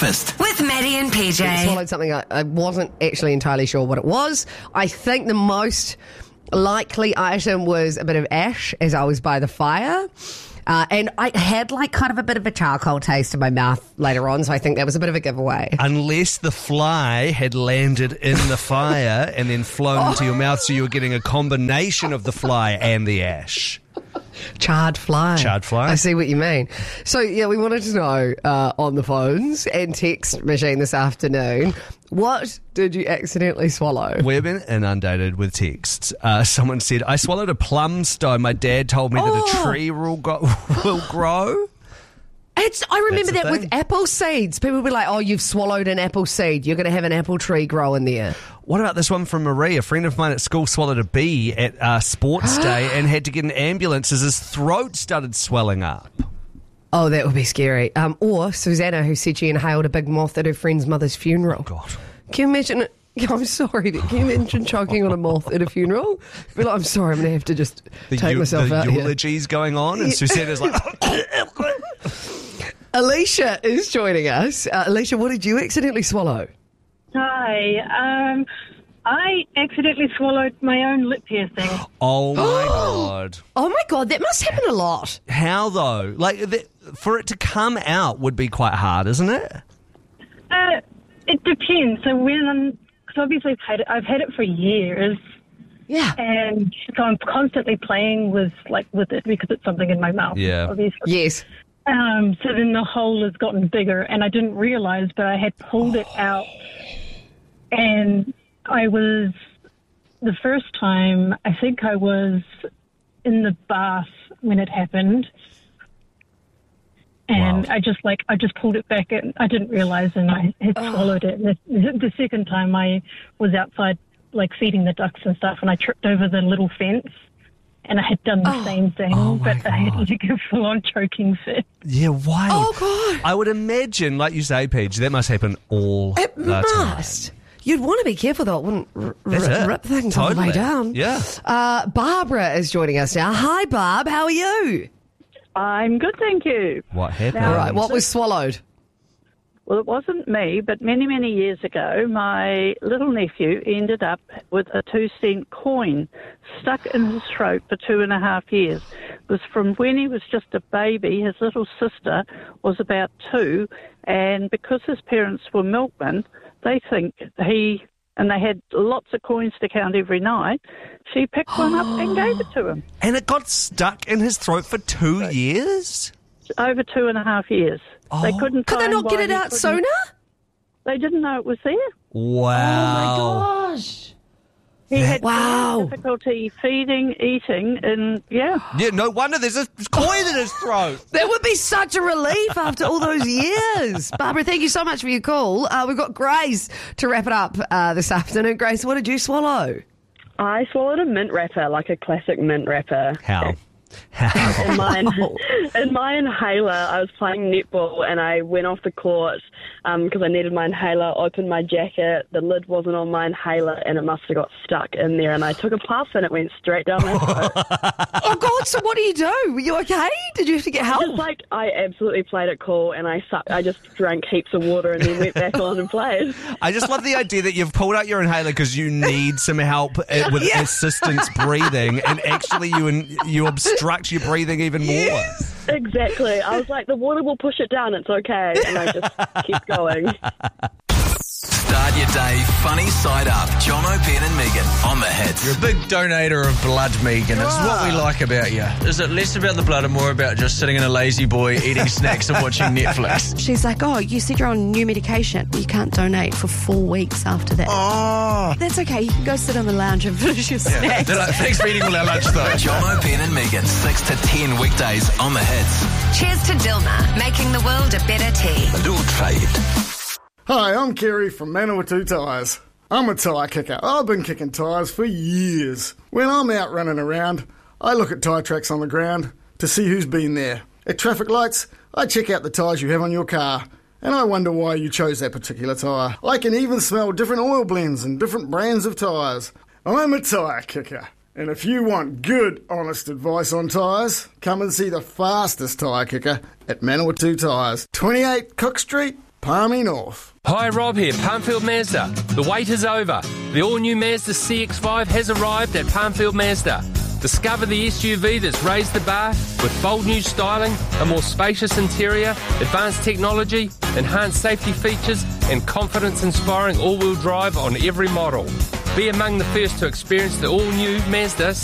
breakfast. With Maddie and PJ. I swallowed something I wasn't actually entirely sure what it was. I think the most likely item was a bit of ash as I was by the fire. And I had kind of a bit of a charcoal taste in my mouth later on, so I think that was a bit of a giveaway. Unless the fly had landed in the fire and then flown into your mouth, so you were getting a combination of the fly and the ash. Charred fly. Charred fly. I see what you mean. So, yeah, we wanted to know on the phones and text machine this afternoon, what did you accidentally swallow? We've been inundated with texts. Someone said, I swallowed a plum stone. My dad told me that a tree will grow. I remember that with apple seeds. People will be like, oh, you've swallowed an apple seed. You're going to have an apple tree grow in there. What about this one from Marie? A friend of mine at school swallowed a bee at sports day and had to get an ambulance as his throat started swelling up. Oh, that would be scary. Or Susanna, who said she inhaled a big moth at her friend's mother's funeral. Oh, God. Can you imagine it? I'm sorry, but can you imagine choking on a moth at a funeral? Be like, I'm sorry, I'm going to have to just take myself out here. The eulogy's going on and Susanna's like... Alicia is joining us. Alicia, what did you accidentally swallow? Hi. I accidentally swallowed my own lip piercing. Oh, my God. Oh, my God, that must happen a lot. How, though? For it to come out would be quite hard, isn't it? It depends. So because obviously I've had it for years. Yeah. And so I'm constantly playing with it because it's something in my mouth. Yeah. Obviously. Yes. So then the hole has gotten bigger, and I didn't realise, but I had pulled it out. And the first time, I think I was in the bath when it happened. And Wow. I just pulled it back, and I didn't realise, and I had swallowed it. And the second time I was outside, feeding the ducks and stuff, and I tripped over the little fence. And I had done the same thing, but I had to give full-on choking fit. Yeah, why? Oh, God. I would imagine, like you say, Paige, that must happen all the time. You'd want to be careful, though. It wouldn't rip things all the way down. Yeah. Barbara is joining us now. Hi, Barb. How are you? I'm good, thank you. What happened? All right. What was swallowed? Well, it wasn't me, but many, many years ago, my little nephew ended up with a 2-cent coin stuck in his throat for 2.5 years. It was from when he was just a baby. His little sister was about 2, and because his parents were milkmen, they think they had lots of coins to count every night. She picked one up and gave it to him. And it got stuck in his throat for 2 years? Over 2.5 years. They couldn't Could they find not get why it he out couldn't- sooner? They didn't know it was there. Wow. Gosh. He had Wow. difficulty feeding, eating, and Yeah, no wonder there's a coin in his throat. That would be such a relief after all those years. Barbara, thank you so much for your call. We've got Grace to wrap it up this afternoon. Grace, what did you swallow? I swallowed a mint wrapper, like a classic mint wrapper. How? In my inhaler, I was playing netball and I went off the court because I needed my inhaler, opened my jacket, the lid wasn't on my inhaler and it must have got stuck in there and I took a puff and it went straight down my throat. Oh, God, so what do you do? Were you okay? Did you have to get help? I absolutely played it cool and I just drank heaps of water and then went back on and played. I just love the idea that you've pulled out your inhaler because you need some help with assistance breathing, and actually you obstruct your breathing even more. Exactly. I was like, the water will push it down, it's okay. And I just kept going. Start your day funny side up. John O'Penn and Megan on the hits. You're a big donator of blood, Megan. It's what we like about you. Is it less about the blood and more about just sitting in a lazy boy, eating snacks and watching Netflix? She's like, oh, you said you're on new medication. You can't donate for 4 weeks after that. Oh. That's okay. You can go sit on the lounge and finish your snacks. They're like, thanks for eating all our lunch, though. John O'Penn and Megan, 6 to 10 weekdays on the hits. Cheers to Dilmah, making the world a better tea. Dual Trade. Hi, I'm Kerry from Manawatu Tyres. I'm a tyre kicker. I've been kicking tyres for years. When I'm out running around, I look at tyre tracks on the ground to see who's been there. At traffic lights, I check out the tyres you have on your car, and I wonder why you chose that particular tyre. I can even smell different oil blends and different brands of tyres. I'm a tyre kicker. And if you want good, honest advice on tyres, come and see the fastest tyre kicker at Manawatu Tyres, 28 Cook Street, Palmy North. Hi, Rob here, Palmfield Mazda. The wait is over. The all-new Mazda CX-5 has arrived at Palmfield Mazda. Discover the SUV that's raised the bar with bold new styling, a more spacious interior, advanced technology, enhanced safety features, and confidence-inspiring all-wheel drive on every model. Be among the first to experience the all-new Mazda